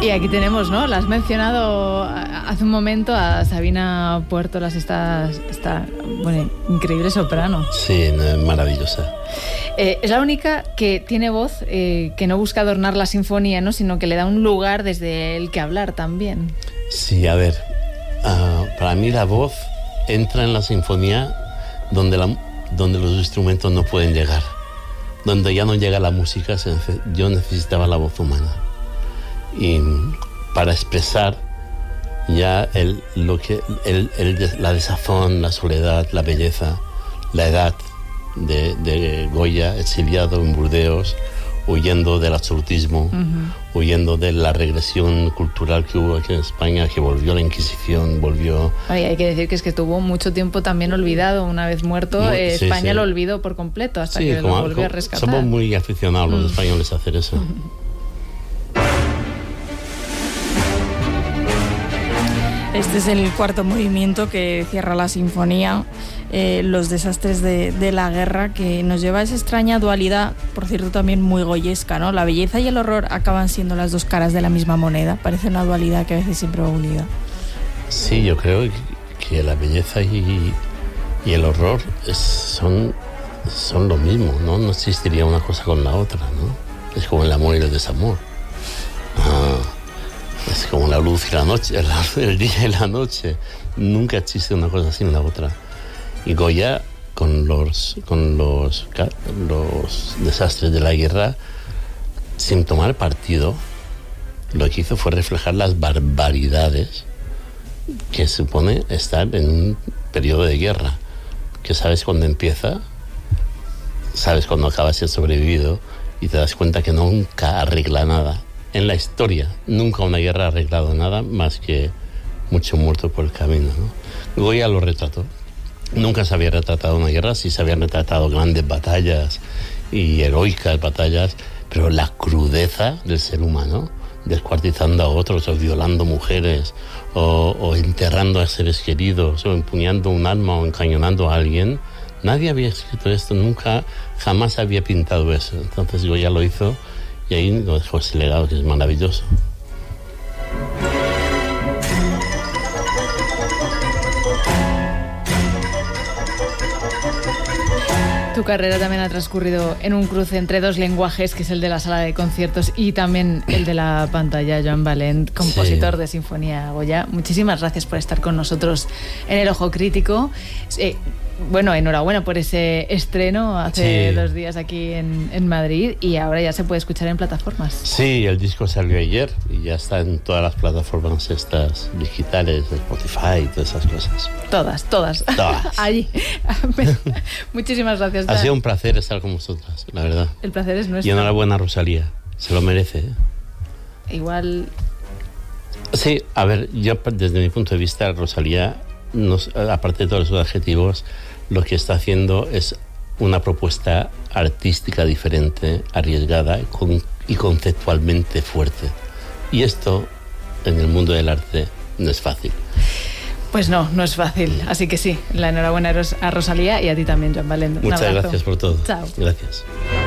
Y aquí tenemos, ¿no? La has mencionado hace un momento a Sabina Puertolas, esta bueno, increíble soprano. Sí, maravillosa. Es la única que tiene voz que no busca adornar la sinfonía, ¿no? Sino que le da un lugar desde el que hablar también. Sí, a ver, para mí la voz entra en la sinfonía donde los instrumentos no pueden llegar, donde ya no llega la música. Yo necesitaba la voz humana. Y para expresar ya la desazón, la soledad, la belleza, la edad de Goya, exiliado en Burdeos, huyendo del absolutismo, huyendo de la regresión cultural que hubo aquí en España, que volvió la Inquisición, volvió... Ay, hay que decir que es que estuvo mucho tiempo también olvidado. Una vez muerto, España lo olvidó por completo hasta que lo volvió a rescatar. Somos muy aficionados los españoles a hacer eso. Este es el cuarto movimiento que cierra la sinfonía, los desastres de la guerra, que nos lleva a esa extraña dualidad, por cierto también muy goyesca, ¿no? La belleza y el horror acaban siendo las dos caras de la misma moneda. Parece una dualidad que a veces siempre va unida. Sí, yo creo que la belleza y el horror son lo mismo, ¿no? No existiría una cosa con la otra, ¿no? Es como el amor y el desamor. Es como la luz y la noche, el día y la noche. Nunca existe una cosa sin la otra. Y Goya, con los desastres de la guerra, sin tomar partido, lo que hizo fue reflejar las barbaridades que supone estar en un periodo de guerra. Que sabes cuándo empieza, sabes cuándo acaba, si has sobrevivido, y te das cuenta que nunca arregla nada. En la historia, nunca una guerra ha arreglado nada más que mucho muerto por el camino, ¿no? Goya lo retrató. Nunca se había retratado una guerra, sí se habían retratado grandes batallas y heroicas batallas, pero la crudeza del ser humano, descuartizando a otros, o violando mujeres, o enterrando a seres queridos, o empuñando un arma o encañonando a alguien, nadie había escrito esto, jamás había pintado eso. Entonces Goya lo hizo. Y ahí lo dejó ese legado que es maravilloso. Tu carrera también ha transcurrido en un cruce entre dos lenguajes, que es el de la sala de conciertos y también el de la pantalla. Joan Valent, compositor de Sinfonía Goya, muchísimas gracias por estar con nosotros en El Ojo Crítico. Bueno, enhorabuena por ese estreno hace 2 días aquí en Madrid, y ahora ya se puede escuchar en plataformas. Sí, el disco salió ayer y ya está en todas las plataformas estas digitales, Spotify y todas esas cosas. Todas. Allí. Muchísimas gracias. Ha sido un placer estar con vosotras, la verdad. El placer es nuestro. Y enhorabuena, Rosalía. Se lo merece, ¿eh? Igual... Sí, a ver, yo desde mi punto de vista, Rosalía, aparte de todos los adjetivos, lo que está haciendo es una propuesta artística diferente, arriesgada y conceptualmente fuerte. Y esto, en el mundo del arte, no es fácil. Pues no es fácil. Así que sí, la enhorabuena a Rosalía y a ti también, Joan Valent. Muchas gracias por todo. Chao. Gracias.